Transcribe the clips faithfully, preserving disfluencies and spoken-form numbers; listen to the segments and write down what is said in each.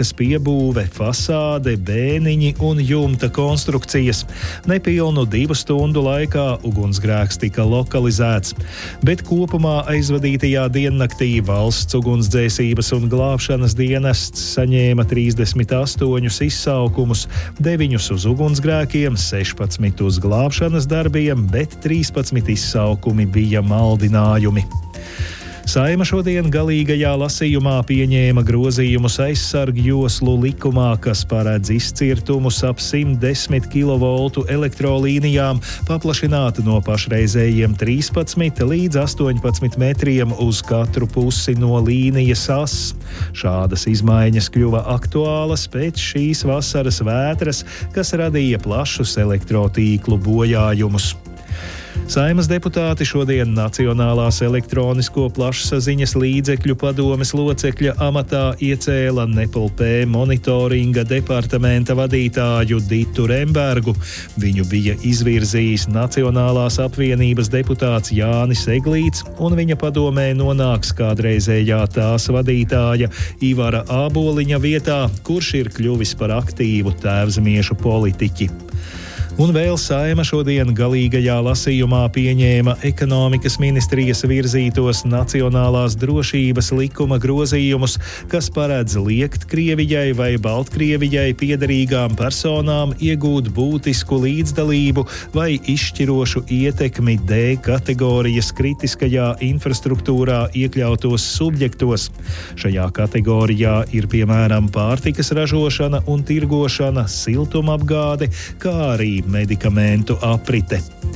ēkas piebūve, fasāde, bēniņi un jumta konstrukcijas. Nepilnu divu stundu laikā ugunsgrēks tika lokalizēts, bet kopumā aizvadītajā diennaktī valsts ugunsdzēsības un glābšanas dienests saņēma trīsdesmit astoņus izsaukumus, deviņus uz ugunsgrēkiem, sešpadsmit uz glābšanas darbiem, bet trīspadsmit izsaukumi bija maldinājumi. Saeima šodien galīgajā lasījumā pieņēma grozījumus aizsargu joslu likumā, kas paredz izcirtumus ap simt desmit kilovoltu elektrolīnijām paplašināt no pašreizējiem trīspadsmit līdz astoņpadsmit metriem uz katru pusi no līnijas as. Šādas izmaiņas kļuva aktuālas pēc šīs vasaras vētras, kas radīja plašus elektrotīklu bojājumus. Saeimas deputāti šodien Nacionālās elektronisko plašsaziņas līdzekļu padomes locekļa amatā iecēla N E P L P monitoringa departamenta vadītāju Ditu Rembergu. Viņu bija izvirzījis Nacionālās apvienības deputāts Jānis Eglīts, un viņa padomē nonāks kādreizējā tās vadītāja Ivara Āboliņa vietā, kurš ir kļuvis par aktīvu tēvzemiešu politiķi. Un vēl Saeima šodien galīgajā lasījumā pieņēma ekonomikas ministrijas virzītos Nacionālās drošības likuma grozījumus, kas paredz liekt Krievijai vai Baltkrievijai piederīgām personām iegūt būtisku līdzdalību vai izšķirošu ietekmi D kategorijas kritiskajā infrastruktūrā iekļautos subjektos. Šajā kategorijā ir piemēram pārtikas ražošana un tirgošana, siltumapgāde, kā arī medikamentu aprite.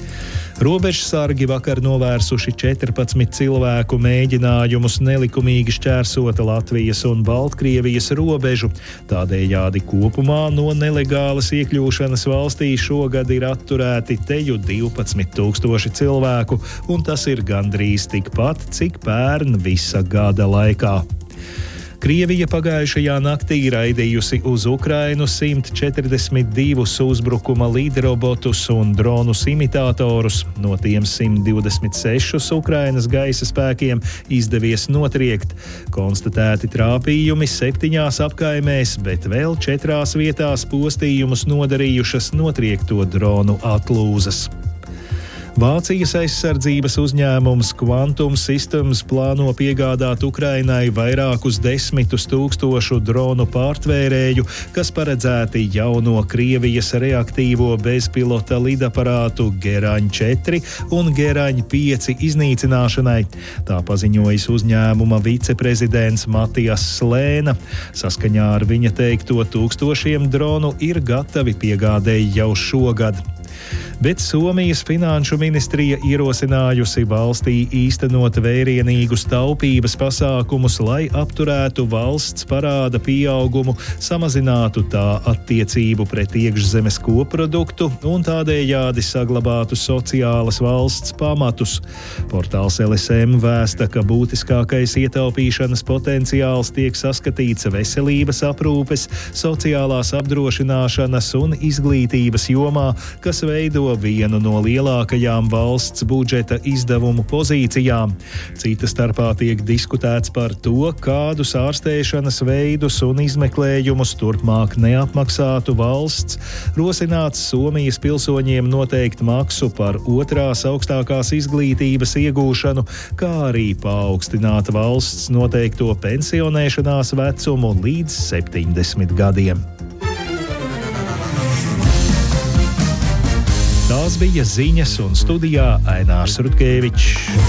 Robežsargi vakar novērsuši četrpadsmit cilvēku mēģinājumus nelikumīgi šķērsot Latvijas un Baltkrievijas robežu. Tādējādi kopumā no nelegālas iekļūšanas valstī šogad ir atturēti teju divpadsmit tūkstoši cilvēku, un tas ir gandrīz tikpat, cik pērn visa gada laikā. Krievija pagājušajā naktī raidījusi uz Ukrainu simt četrdesmit divus uzbrukuma lidrobotus un dronus imitātorus, no tiem simt divdesmit sešus Ukrainas gaisa spēkiem izdevies notriekt. Konstatēti trāpījumi septiņās apkaimēs, bet vēl četrās vietās postījumus nodarījušas notriekto dronu atlūzas. Vācijas aizsardzības uzņēmums Quantum Systems plāno piegādāt Ukrainai vairākus desmitus tūkstošu dronu pārtvērēju, kas paredzēti jauno Krievijas reaktīvo bezpilota lidaparātu Geraņ četri un Geraņ pieci iznīcināšanai. Tā paziņojis uzņēmuma viceprezidents Matijas Slēna. Saskaņā ar viņa teikto tūkstošiem dronu ir gatavi piegādēji jau šogad. Bet Somijas finanšu ministrija ierosinājusi valstī īstenot vērienīgus taupības pasākumus, lai apturētu valsts parāda pieaugumu, samazinātu tā attiecību pret iekšzemes koproduktu un tādējādi saglabātu sociālas valsts pamatus. Portāls L S M vēsta, ka būtiskākais ietaupīšanas potenciāls tiek saskatīts veselības aprūpes, sociālās apdrošināšanas un izglītības jomā, kas veido vienu no lielākajām valsts budžeta izdevumu pozīcijām. Cita starpā tiek diskutēts par to, kādus ārstēšanas veidus un izmeklējumus turpmāk neapmaksātu valsts, rosināts Somijas pilsoņiem noteikt maksu par otrās augstākās izglītības iegūšanu, kā arī paaugstināt valsts noteikto pensionēšanās vecumu līdz septiņdesmit gadiem. Tās bija ziņas, un studijā Ainārs Rutkevičs.